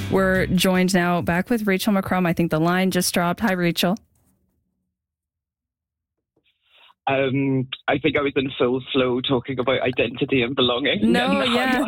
We're joined now back with Rachel McCrum. I think the line just dropped. Hi, Rachel. I think I was in full flow talking about identity and belonging. No, yeah.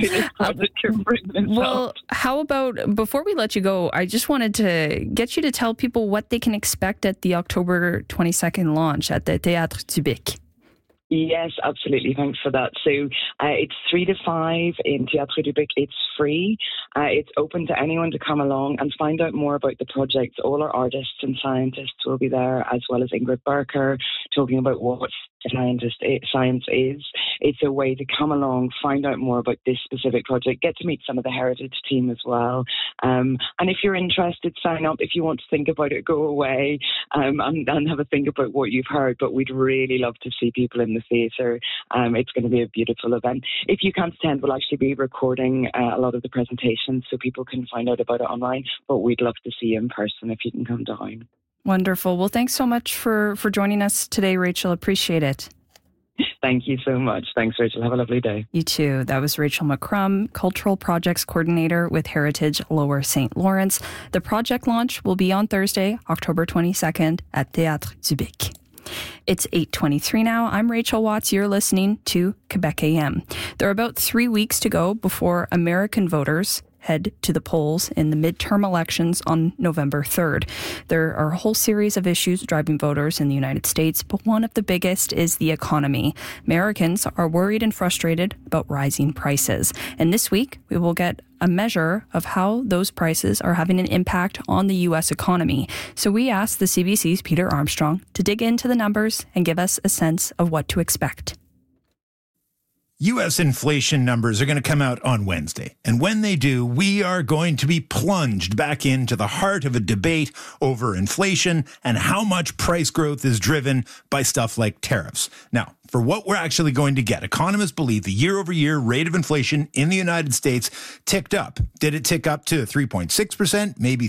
Well, how about, before we let you go, I just wanted to get you to tell people what they can expect at the October 22nd launch at the Théâtre du Bic. Yes, absolutely. Thanks for that. So it's 3 to 5 in Théâtre du Bic. It's free. It's open to anyone to come along and find out more about the project. All our artists and scientists will be there, as well as Ingrid Barker, talking about what science is. It's a way to come along, find out more about this specific project, get to meet some of the heritage team as well. And if you're interested, sign up. If you want to think about it, go away and have a think about what you've heard. But we'd really love to see people in the theatre. It's going to be a beautiful event. If you can't attend, we'll actually be recording a lot of the presentations so people can find out about it online. But we'd love to see you in person if you can come down. Wonderful. Well, thanks so much for joining us today, Rachel. Appreciate it. Thank you so much. Thanks, Rachel. Have a lovely day. You too. That was Rachel McCrum, Cultural Projects Coordinator with Heritage Lower St. Lawrence. The project launch will be on Thursday, October 22nd at Théâtre du Bic. It's 8:23 now. I'm Rachel Watts. You're listening to Quebec AM. There are about 3 weeks to go before American voters head to the polls in the midterm elections on November 3rd. There are a whole series of issues driving voters in the United States, but one of the biggest is the economy. Americans are worried and frustrated about rising prices. And this week, we will get a measure of how those prices are having an impact on the U.S. economy. So we asked the CBC's Peter Armstrong to dig into the numbers and give us a sense of what to expect. U.S. inflation numbers are going to come out on Wednesday. And when they do, we are going to be plunged back into the heart of a debate over inflation and how much price growth is driven by stuff like tariffs. Now, for what we're actually going to get, economists believe the year-over-year rate of inflation in the United States ticked up. Did it tick up to 3.6%, maybe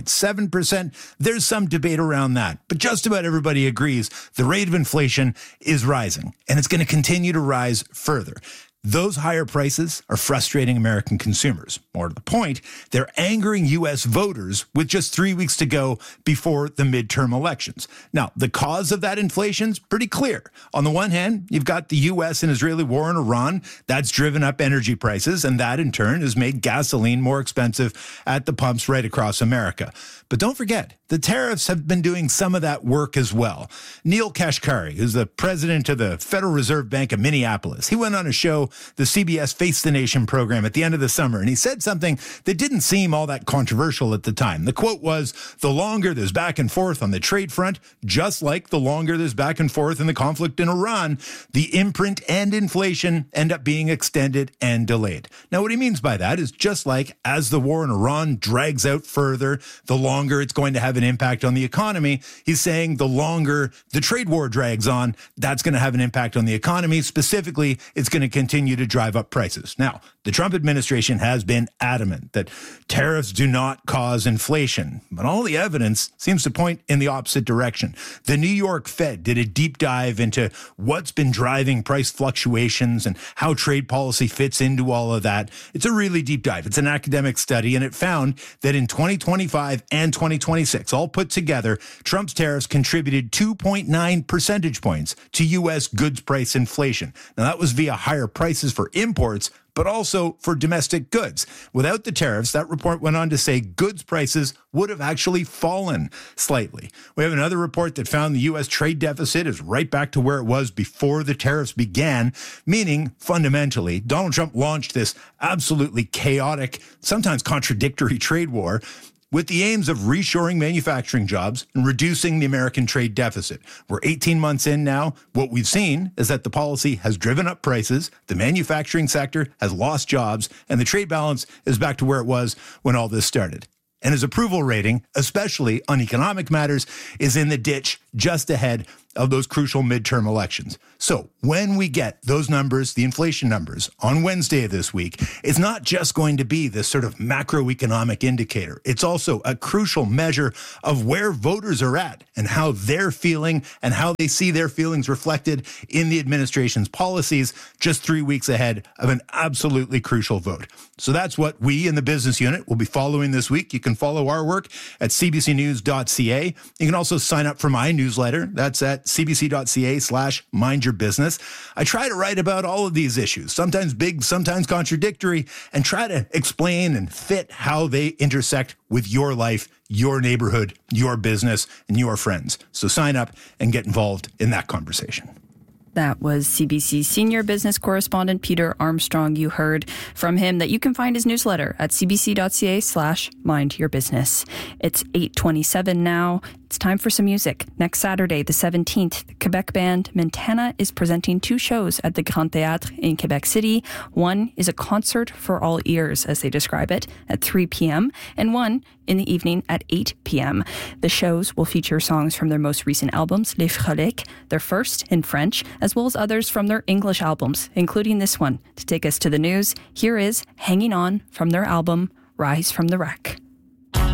3.7%? There's some debate around that. But just about everybody agrees the rate of inflation is rising, and it's going to continue to rise further. Those higher prices are frustrating American consumers. More to the point, they're angering U.S. voters with just 3 weeks to go before the midterm elections. Now, the cause of that inflation's pretty clear. On the one hand, you've got the U.S. and Israeli war in Iran. That's driven up energy prices, and that in turn has made gasoline more expensive at the pumps right across America. But don't forget, the tariffs have been doing some of that work as well. Neil Kashkari, who's the president of the Federal Reserve Bank of Minneapolis, he went on a show, the CBS Face the Nation program, at the end of the summer, and he said something that didn't seem all that controversial at the time. The quote was, "The longer there's back and forth on the trade front, just like the longer there's back and forth in the conflict in Iran, the imprint and inflation end up being extended and delayed." Now, what he means by that is just like as the war in Iran drags out further, the longer it's going to have an impact on the economy. He's saying the longer the trade war drags on, that's going to have an impact on the economy. Specifically, it's going to continue to drive up prices. Now, the Trump administration has been adamant that tariffs do not cause inflation, but all the evidence seems to point in the opposite direction. The New York Fed did a deep dive into what's been driving price fluctuations and how trade policy fits into all of that. It's a really deep dive. It's an academic study, and it found that in 2025 and 2026, all put together, Trump's tariffs contributed 2.9 percentage points to U.S. goods price inflation. Now, that was via higher prices for imports, but also for domestic goods. Without the tariffs, that report went on to say goods prices would have actually fallen slightly. We have another report that found the U.S. trade deficit is right back to where it was before the tariffs began, meaning fundamentally, Donald Trump launched this absolutely chaotic, sometimes contradictory trade war with the aims of reshoring manufacturing jobs and reducing the American trade deficit. We're 18 months in now. What we've seen is that the policy has driven up prices, the manufacturing sector has lost jobs, and the trade balance is back to where it was when all this started. And his approval rating, especially on economic matters, is in the ditch just ahead of those crucial midterm elections. So when we get those numbers, the inflation numbers, on Wednesday of this week, it's not just going to be this sort of macroeconomic indicator. It's also a crucial measure of where voters are at and how they're feeling and how they see their feelings reflected in the administration's policies just 3 weeks ahead of an absolutely crucial vote. So that's what we in the business unit will be following this week. You can follow our work at cbcnews.ca. You can also sign up for my newsletter. That's at cbc.ca/mindyourbusiness. I try to write about all of these issues, sometimes big, sometimes contradictory, and try to explain and fit how they intersect with your life, your neighborhood, your business, and your friends. So sign up and get involved in that conversation. That was CBC senior business correspondent Peter Armstrong. You heard from him that you can find his newsletter at cbc.ca/mindyourbusiness. It's 8:27 now. It's time for some music. Next Saturday, the 17th, the Quebec band Montana is presenting 2 shows at the Grand Théâtre in Quebec City. One is a concert for all ears, as they describe it, at 3 p.m., and one in the evening at 8 p.m. The shows will feature songs from their most recent albums, Les Froliques, their first in French, as well as others from their English albums, including this one. To take us to the news, here is Hanging On from their album, Rise from the Wreck.